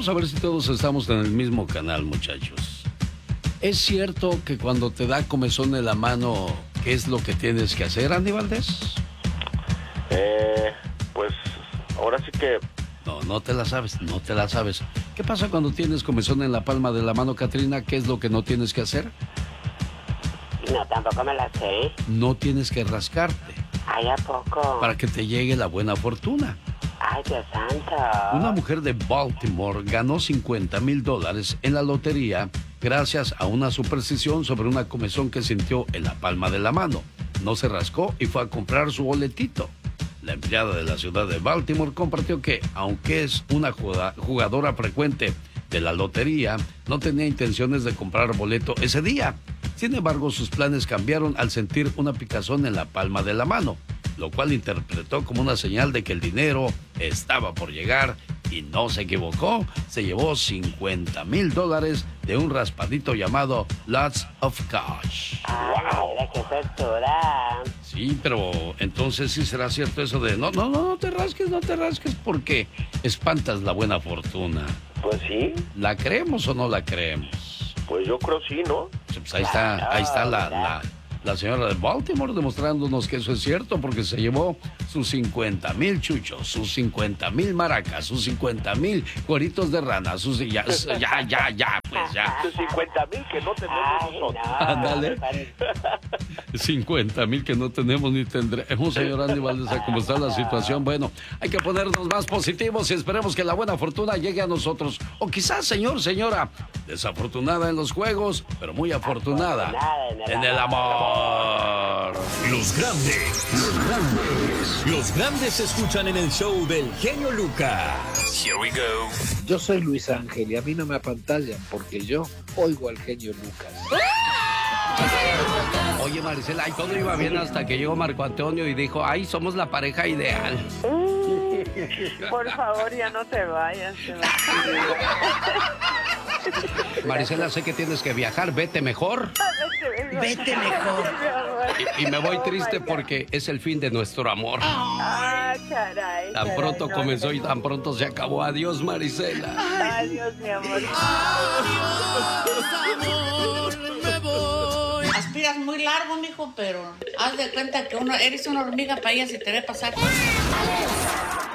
vamos a ver si todos estamos en el mismo canal, muchachos. ¿Es cierto que cuando te da comezón en la mano, qué es lo que tienes que hacer, Andy Valdés? Pues ahora sí que... No te la sabes. ¿Qué pasa cuando tienes comezón en la palma de la mano, Catrina? ¿Qué es lo que no tienes que hacer? No, tampoco me la sé. No tienes que rascarte. Ay, ¿a poco? Para que te llegue la buena fortuna. Ay, Dios santo. Una mujer de Baltimore ganó $50,000 en la lotería gracias a una superstición sobre una comezón que sintió en la palma de la mano. No se rascó y fue a comprar su boletito. La empleada de la ciudad de Baltimore compartió que, aunque es una jugadora frecuente de la lotería, no tenía intenciones de comprar boleto ese día. Sin embargo, sus planes cambiaron al sentir una picazón en la palma de la mano, lo cual interpretó como una señal de que el dinero estaba por llegar y no se equivocó. Se llevó $50,000 de un raspadito llamado Lots of Cash. Ay, mira qué tortura. Sí, pero entonces sí será cierto eso de no te rasques porque espantas la buena fortuna. Pues sí. ¿La creemos o no la creemos? Pues yo creo sí, ¿no? Pues ahí está la señora de Baltimore demostrándonos que eso es cierto, porque se llevó sus 50,000 chuchos, sus 50,000 maracas, sus 50,000 cueritos de rana, pues ya. Sus 50,000 que no tenemos nosotros. Ándale. 50,000 que no tenemos ni tendremos, señor Andy Valdés, ¿cómo está la situación? Bueno, hay que ponernos más positivos y esperemos que la buena fortuna llegue a nosotros. O quizás, señora, desafortunada en los juegos, pero muy afortunada en el amor. Los grandes se escuchan en el show del genio Lucas. Here we go. Yo soy Luis Ángel y a mí no me apantallan porque yo oigo al genio Lucas. Oye, Maricela, ay, todo iba bien hasta que llegó Marco Antonio y dijo, ay, somos la pareja ideal. Por favor, ya no te vayas. Maricela, sé que tienes que viajar, vete mejor. Vete mejor. Y me voy triste porque es el fin de nuestro amor. Caray. Tan pronto comenzó y tan pronto se acabó. Adiós, Maricela. Adiós, mi amor. Amor, me voy. Aspiras muy largo, mijo, pero haz de cuenta que eres una hormiga para ella si te ve pasar.